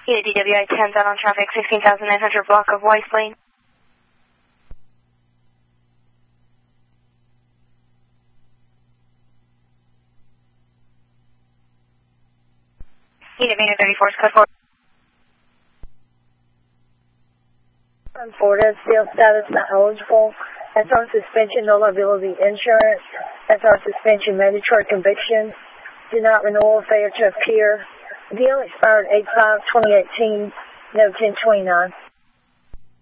DWI 10's out on traffic, 16,900 block of Weiss Lane. DWI 34 is code 4. Ford still status not eligible. That's on suspension, no liability insurance. That's on suspension, mandatory conviction. Do not renewal, failure to appear. Deal expired 8/5/2018, no 10/29.